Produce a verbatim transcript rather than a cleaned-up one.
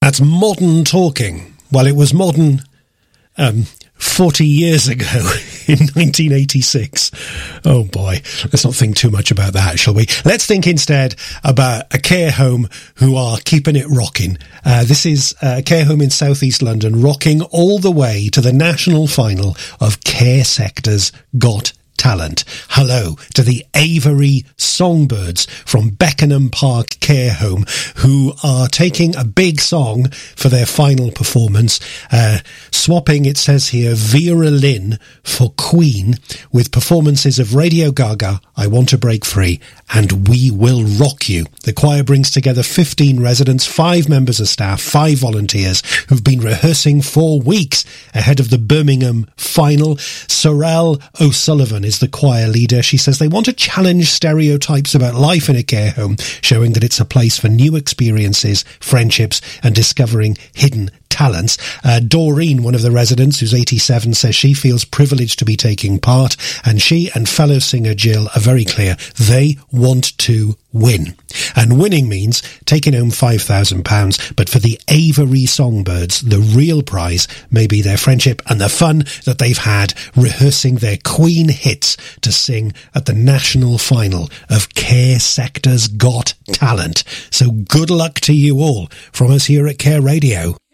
That's modern talking. Well, it was modern um, forty years ago in nineteen eighty-six. Oh boy, let's not think too much about that, shall we? Let's think instead about a care home who are keeping it rocking. Uh, this is a care home in southeast London, rocking all the way to the national final of Care Sector's Got Talent. Hello to the Avery Songbirds from Beckenham Park Care Home, who are taking a big song for their final performance, uh, swapping, it says here, Vera Lynn for Queen, with performances of Radio Gaga, I Want to Break Free, and We Will Rock You. The choir brings together fifteen residents, five members of staff, five volunteers who've been rehearsing for weeks ahead of the Birmingham final. Sorrel O'Sullivan is the choir leader. She says they want to challenge stereotypes about life in a care home, showing that it's a place for new experiences, friendships, and discovering hidden talents. Uh, Doreen, one of the residents, who's eighty-seven, says she feels privileged to be taking part, and she and fellow singer Jill are very clear they want to win. And winning means taking home five thousand pounds, but for the Avery Songbirds, the real prize may be their friendship and the fun that they've had rehearsing their Queen hits to sing at the national final of Care Sector's Got Talent. So good luck to you all from us here at Care Radio.